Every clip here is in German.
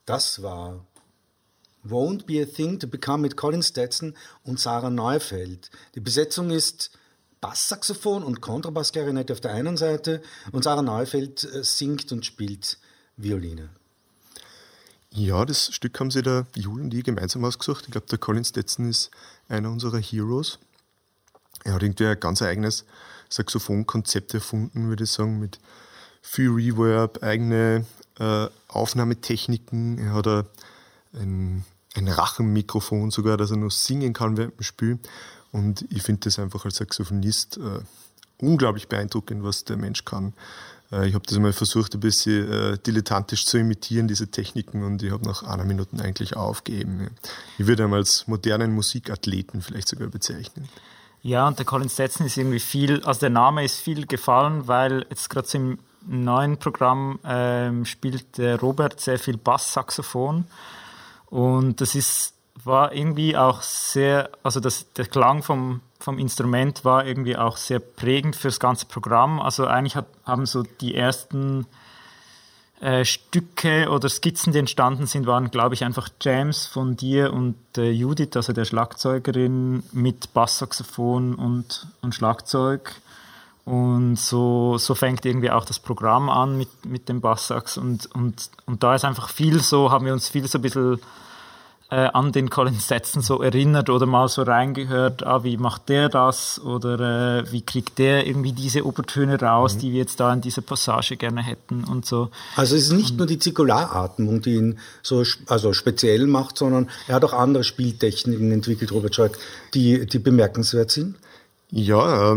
Das war Won't Be a Thing to Become mit Colin Stetson und Sarah Neufeld. Die Besetzung ist Basssaxophon und Kontrabassklarinette auf der einen Seite und Sarah Neufeld singt und spielt Violine. Ja, das Stück haben sie der Jul und ich gemeinsam ausgesucht. Ich glaube, der Colin Stetson ist einer unserer Heroes. Er hat irgendwie ein ganz eigenes Saxophonkonzept erfunden, würde ich sagen, mit viel Reverb, eigene Aufnahmetechniken. Er hat ein Rachenmikrofon sogar, dass er noch singen kann während dem Spiel. Und ich finde das einfach als Saxophonist unglaublich beeindruckend, was der Mensch kann. Ich habe das mal versucht, ein bisschen dilettantisch zu imitieren, diese Techniken, und ich habe nach einer Minute eigentlich aufgegeben. Ich würde ihn als modernen Musikathleten vielleicht sogar bezeichnen. Ja, und der Colin Stetson ist irgendwie viel, also der Name ist viel gefallen, weil jetzt gerade so im neuen Programm spielt der Robert sehr viel Basssaxophon, und war irgendwie auch sehr, also der Klang vom Instrument war irgendwie auch sehr prägend für das ganze Programm. Also eigentlich haben so die ersten Stücke oder Skizzen, die entstanden sind, waren, glaube ich, einfach Jams von dir und Judith, also der Schlagzeugerin, mit Basssaxophon und Schlagzeug. Und so fängt irgendwie auch das Programm an mit dem Basssax. Und da ist einfach viel so, haben wir uns viel so ein bisschen an den Colin Stetson so erinnert oder mal so reingehört, wie macht der das oder wie kriegt der irgendwie diese Obertöne raus, die wir jetzt da in dieser Passage gerne hätten und so. Also es ist nicht nur die Zirkularatmung, die ihn so speziell macht, sondern er hat auch andere Spieltechniken entwickelt, Robert Scheuch, die bemerkenswert sind. Ja,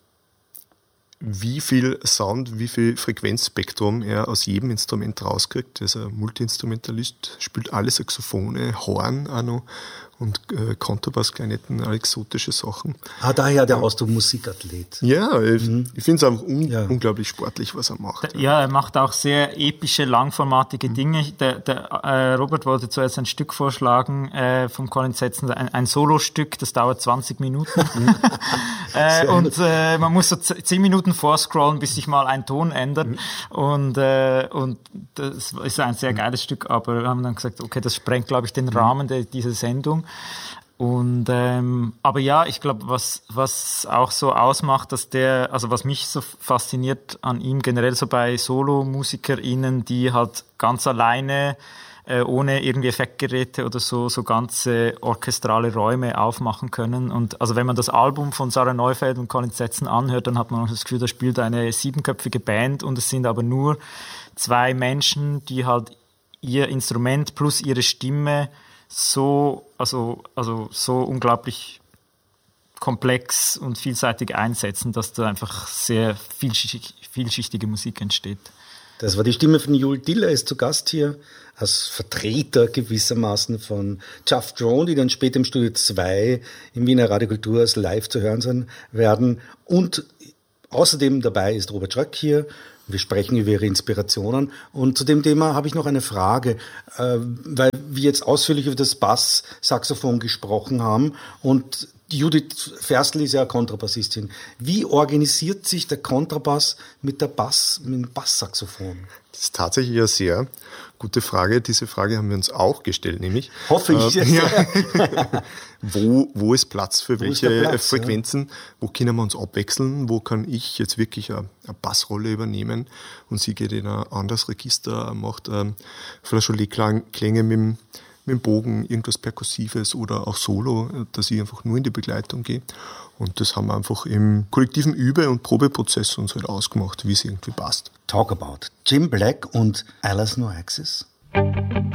wie viel Sound, wie viel Frequenzspektrum er aus jedem Instrument rauskriegt. Er ist ein Multi-Instrumentalist, spielt alle Saxophone, Horn auch noch und Kontrabassklarinetten, exotische Sachen. Daher der Ausdruck Musikathlet. Ja, ich finde es einfach unglaublich sportlich, was er macht. Ja, er macht auch sehr epische, langformatige Dinge. Der Robert wollte zuerst ein Stück vorschlagen vom Colin Stetson, ein Solostück, das dauert 20 Minuten. Und man muss so 10 Minuten vorscrollen, bis sich mal ein Ton ändert. Und das ist ein sehr geiles Stück, aber wir haben dann gesagt, okay, das sprengt, glaube ich, den Rahmen dieser Sendung. Und aber ja, ich glaube, was auch so ausmacht, dass was mich so fasziniert an ihm generell so bei SolomusikerInnen, die halt ganz alleine ohne irgendwie Effektgeräte oder so ganze orchestrale Räume aufmachen können. Und also wenn man das Album von Sarah Neufeld und Colin Stetson anhört, dann hat man auch das Gefühl, da spielt eine 7-köpfige Band und es sind aber nur 2 Menschen, die halt ihr Instrument plus ihre Stimme so unglaublich komplex und vielseitig einsetzen, dass da einfach sehr vielschichtige Musik entsteht. Das war die Stimme von Jul Dill. Er ist zu Gast hier als Vertreter gewissermaßen von Geoff Drone, die dann später im Studio 2 im Wiener Radio Kultur als live zu hören sein werden. Und außerdem dabei ist Robert Scheuch hier. Wir sprechen über ihre Inspirationen. Und zu dem Thema habe ich noch eine Frage, weil wir jetzt ausführlich über das Bass-Saxophon gesprochen haben und Judith Ferstl ist ja Kontrabassistin. Wie organisiert sich der Kontrabass mit dem Basssaxophon? Das ist tatsächlich eine sehr gute Frage. Diese Frage haben wir uns auch gestellt, nämlich. Hoffe ich. Wo ist Platz für welche Frequenzen? Ja. Wo können wir uns abwechseln? Wo kann ich jetzt wirklich eine Bassrolle übernehmen? Und sie geht in ein anderes Register, macht Flageolet-Klänge mit dem Bogen, irgendwas Perkussives oder auch Solo, dass ich einfach nur in die Begleitung gehe. Und das haben wir einfach im kollektiven Übe- und Probeprozess uns halt ausgemacht, wie es irgendwie passt. Talk about Jim Black und Alice No Axis.